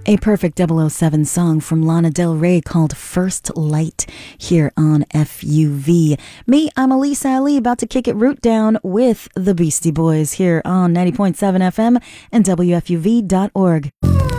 A perfect 007 song from Lana Del Rey called First Light here on FUV. Me, I'm Elise Ali, about to kick it root down with the Beastie Boys here on 90.7 FM and WFUV.org.